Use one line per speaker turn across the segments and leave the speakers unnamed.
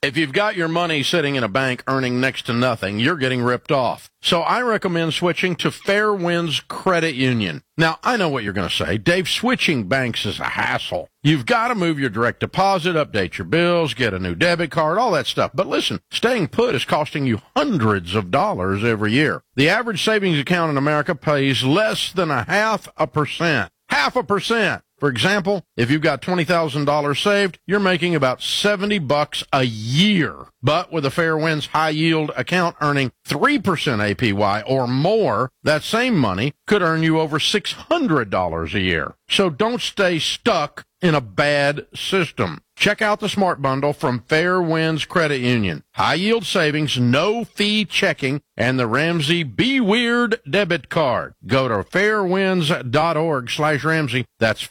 If you've got your money sitting in a bank earning next to nothing, you're getting ripped off. So I recommend switching to Fairwinds Credit Union. Now, I know what you're going to say. Dave, switching banks is a hassle. You've got to move your direct deposit, update your bills, get a new debit card, all that stuff. But listen, staying put is costing you hundreds of dollars every year. The average savings account in America pays less than 0.5%. 0.5%. For example, if you've got $20,000 saved, you're making about $70 a year. But with a Fairwinds high yield account earning 3% APY or more, that same money could earn you over $600 a year. So don't stay stuck in a bad system. Check out the Smart Bundle from Fairwinds Credit Union. High yield savings, no fee checking, and the Ramsey Be Weird debit card. Go to fairwinds.org/Ramsey. That's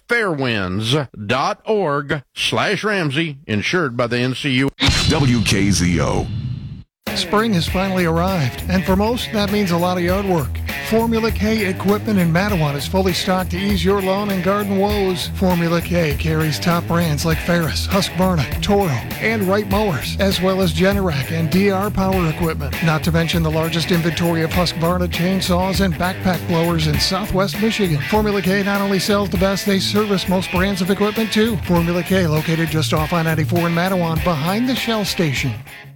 fairwinds.org/Ramsey, insured by the NCU.
WKZO.
Spring has finally arrived, and for most, that means a lot of yard work. Formula K equipment in Mattawan is fully stocked to ease your lawn and garden woes. Formula K carries top brands like Ferris, Husqvarna, Toro, and Wright mowers, as well as Generac and DR power equipment. Not to mention the largest inventory of Husqvarna chainsaws and backpack blowers in Southwest Michigan. Formula K not only sells the best, they service most brands of equipment too. Formula K, located just off I-94 in Mattawan, behind the Shell station.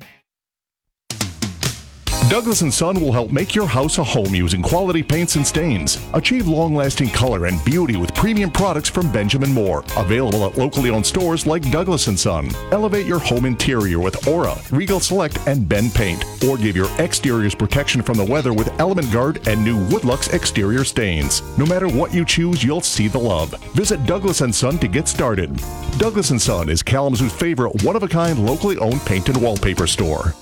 Douglas & Son will help make your house a home using quality paints and stains. Achieve long-lasting color and beauty with premium products from Benjamin Moore. Available at locally owned stores like Douglas & Son. Elevate your home interior with Aura, Regal Select, and Ben Paint. Or give your exteriors protection from the weather with Element Guard and new Woodlux exterior stains. No matter what you choose, you'll see the love. Visit Douglas & Son to get started. Douglas & Son is Kalamazoo's favorite one-of-a-kind locally owned paint and wallpaper store.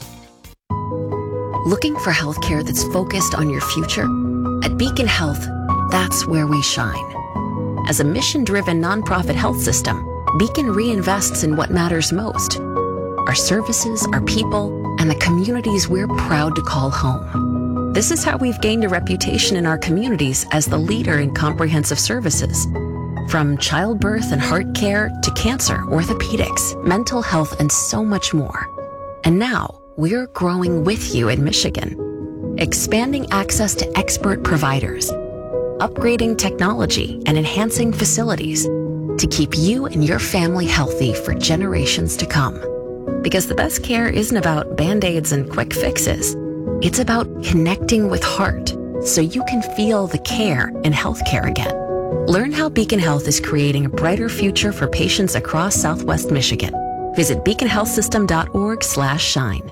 Looking for healthcare that's focused on your future? At Beacon Health, that's where we shine. As a mission-driven nonprofit health system, Beacon reinvests in what matters most: our services, our people, and the communities we're proud to call home. This is how we've gained a reputation in our communities as the leader in comprehensive services. From childbirth and heart care to cancer, orthopedics, mental health, and so much more. And now, we're growing with you in Michigan, expanding access to expert providers, upgrading technology, and enhancing facilities to keep you and your family healthy for generations to come. Because the best care isn't about Band-Aids and quick fixes. It's about connecting with heart so you can feel the care in healthcare again. Learn how Beacon Health is creating a brighter future for patients across Southwest Michigan. Visit beaconhealthsystem.org/shine.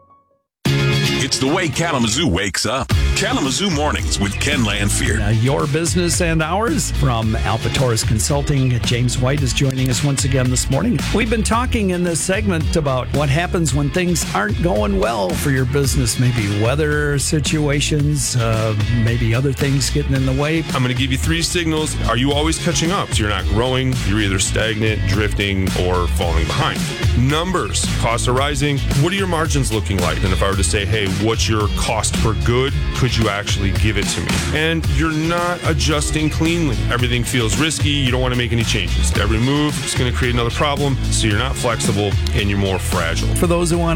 It's the way Kalamazoo wakes up. Kalamazoo Mornings with Ken Lanfear.
Your business and ours from Alpha Taurus Consulting. James White is joining us once again this morning. We've been talking in this segment about what happens when things aren't going well for your business. Maybe weather situations, maybe other things getting in the way.
I'm going to give you 3 signals. Are you always catching up? So you're not growing, you're either stagnant, drifting, or falling behind. Numbers. Costs are rising. What are your margins looking like? And if I were to say, hey, what's your cost per good? Could you actually give it to me? And you're not adjusting cleanly. Everything feels risky. You don't want to make any changes. Every move is going to create another problem, so you're not flexible and you're more fragile.
For those who want